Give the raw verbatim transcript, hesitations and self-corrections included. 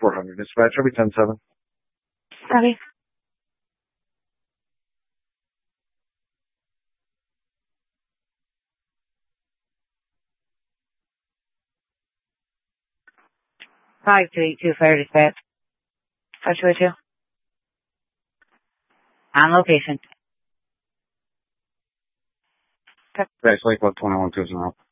four hundred. Dispatch, I'll be ten seven. Copy. five two eight two Fire Dispatch. five two eight two. On location. That's like what twenty-one two zero.